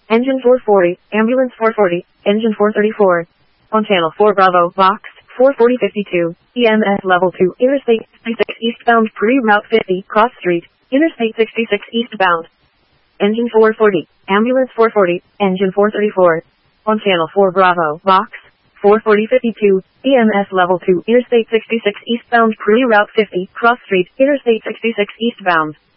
Engine 440, ambulance 440, engine 434. On channel 4 Bravo, box 44052, EMS level 2, Interstate 66 eastbound pre-route 50, cross street, Interstate 66 eastbound. Engine 440, ambulance 440, engine 434. On channel 4 Bravo, box 44052, EMS level 2, Interstate 66 eastbound pre-route 50, cross street, Interstate 66 eastbound.